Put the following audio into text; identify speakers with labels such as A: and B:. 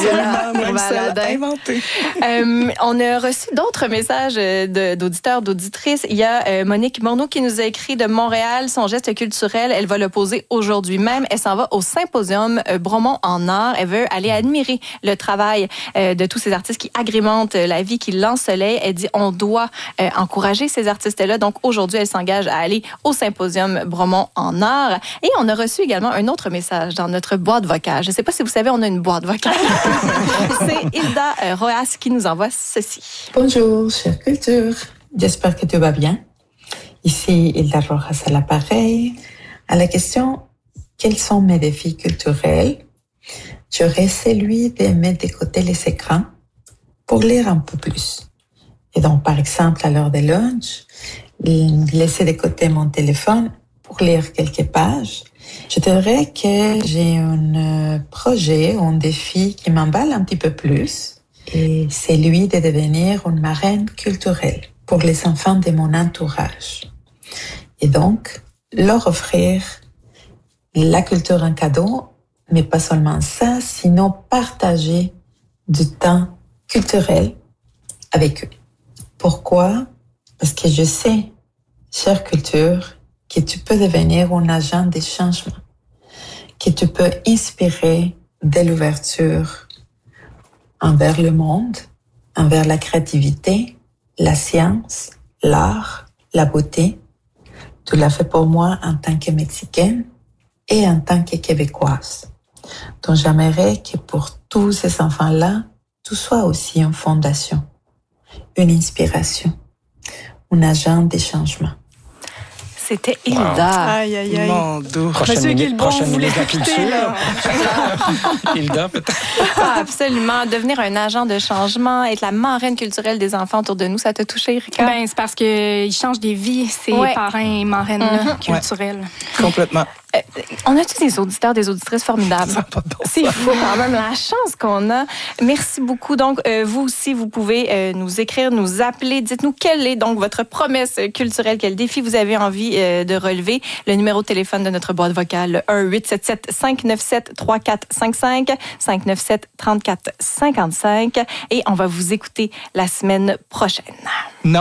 A: Même celle inventée.
B: On a reçu d'autres messages d'auditeurs, d'auditrices. Il y a Monique Morneau qui nous a écrit de Montréal. Son geste culturel, elle va le poser aujourd'hui même. Elle s'en va au symposium Bromont en art. Elle veut aller admirer le travail de tous ces artistes qui agrémentent la vie, qui l'ensoleillent. Elle dit on doit encourager ces artistes-là. Donc aujourd'hui, elle s'engage à aller au symposium Bromont en art. Et on a reçu également un autre message dans notre boîte vocale. Je ne sais pas si vous savez, on a une boîte vocale. C'est Hilda Roas qui nous envoie ceci.
C: Bonjour, chère culture. J'espère que tu vas bien. Ici, Hilda Rojas à l'appareil. À la question « Quels sont mes défis culturels ?» j'aurais celui de mettre de côté les écrans pour lire un peu plus. Et donc, par exemple, à l'heure de lunch, laisser de côté mon téléphone pour lire quelques pages. Je dirais que j'ai un projet, un défi qui m'emballe un petit peu plus. Et c'est lui de devenir une marraine culturelle pour les enfants de mon entourage. Et donc, leur offrir la culture en cadeau, mais pas seulement ça, sinon partager du temps culturel avec eux. Pourquoi? Parce que je sais, chère culture, que tu peux devenir un agent de changement, que tu peux inspirer de l'ouverture envers le monde, envers la créativité, la science, l'art, la beauté. Tu l'as fait pour moi en tant que Mexicaine et en tant que Québécoise. Donc j'aimerais que pour tous ces enfants-là, tout soit aussi une fondation, une inspiration, un agent de changement.
B: C'était Hilda.
A: Aïe, aïe, aïe.
D: Mon Dieu.
A: Prochaine minute de la culture.
D: Hilda, peut-être.
B: Ah, absolument. Devenir un agent de changement, être la marraine culturelle des enfants autour de nous, ça t'a touché, Rika?
E: Ben, c'est parce qu'ils changent des vies, ces parrains et marraines culturelles.
D: Ouais. Complètement.
B: On a tous des auditeurs, des auditrices formidables.
D: Ça n'a pas de bon
B: C'est fou quand même la chance qu'on a. Merci beaucoup. Donc, vous aussi, vous pouvez nous écrire, nous appeler. Dites-nous quelle est donc votre promesse culturelle, quel défi vous avez envie de relever. Le numéro de téléphone de notre boîte vocale, 1-877-597-3455, 597-3455. Et on va vous écouter la semaine prochaine.
D: Non.